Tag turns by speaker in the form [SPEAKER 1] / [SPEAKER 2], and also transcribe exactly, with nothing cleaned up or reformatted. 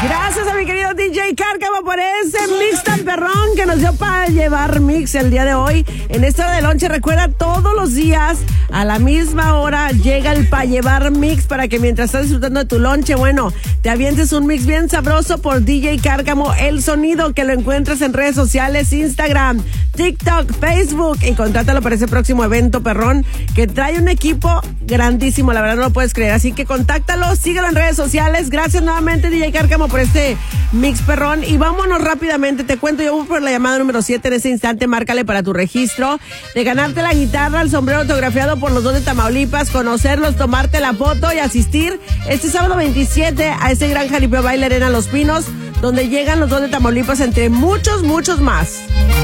[SPEAKER 1] Gracias a mi querido D J Cárcamo por ese mix tan perrón que nos dio para llevar mix el día de hoy. En esta hora de lonche, recuerda, todos los días a la misma hora llega el pa' llevar mix para que mientras estás disfrutando de tu lonche, bueno, te avientes un mix bien sabroso por D J Cárcamo, el sonido, que lo encuentras en redes sociales, Instagram, TikTok, Facebook, y contrátalo para ese próximo evento perrón que trae un equipo grandísimo, la verdad no lo puedes creer, así que contáctalo, síguelo en redes sociales. Gracias nuevamente D J Cárcamo por este mix perrón, y vámonos rápidamente, te cuento, yo voy por la llamada número siete en este instante. Márcale para tu registro de ganarte la guitarra, el sombrero autografiado por los dos de Tamaulipas, conocerlos, tomarte la foto y asistir este sábado veintisiete a ese gran jaripeo baile Arena Los Pinos, donde llegan los dos de Tamaulipas, entre muchos, muchos más.